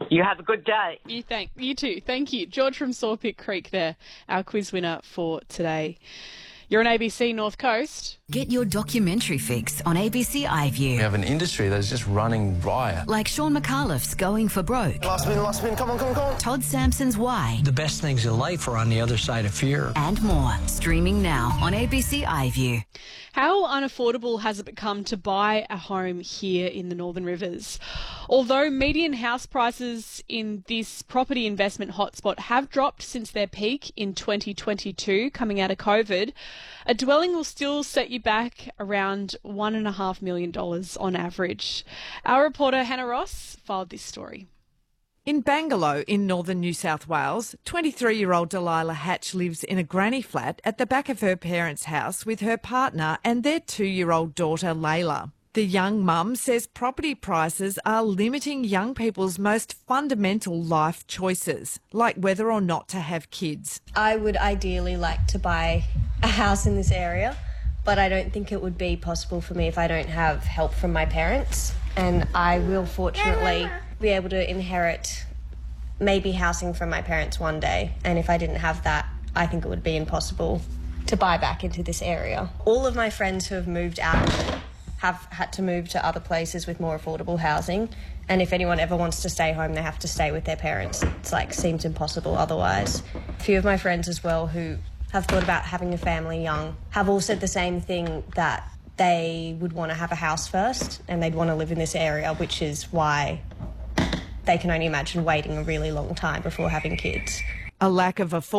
You have a good day. You too. Thank you. George from Sawpit Creek there, our quiz winner for today. You're on ABC North Coast. Get your documentary fix on ABC iView. We have an industry that's just running riot. Like Sean McAuliffe's Going for Broke. Last spin, come on. Todd Sampson's Why. The best things in life are on the other side of fear. And more. Streaming now on ABC iView. How unaffordable has it become to buy a home here in the Northern Rivers? Although median house prices in this property investment hotspot have dropped since their peak in 2022, coming out of COVID, a dwelling will still set you back around $1.5 million on average. Our reporter Hannah Ross filed this story. In Bangalow, in northern New South Wales, 23-year-old Delilah Hatch lives in a granny flat at the back of her parents' house with her partner and their 2-year-old daughter, Layla. The young mum says property prices are limiting young people's most fundamental life choices, like whether or not to have kids. I would ideally like to buy a house in this area, but I don't think it would be possible for me if I don't have help from my parents. And I will fortunately be able to inherit maybe housing from my parents one day. And if I didn't have that, I think it would be impossible to buy back into this area. All of my friends who have moved out of it have had to move to other places with more affordable housing. And if anyone ever wants to stay home, they have to stay with their parents. It's seems impossible otherwise. A few of my friends as well who have thought about having a family young have all said the same thing, that they would want to have a house first and they'd want to live in this area, which is why they can only imagine waiting a really long time before having kids. A lack of affordable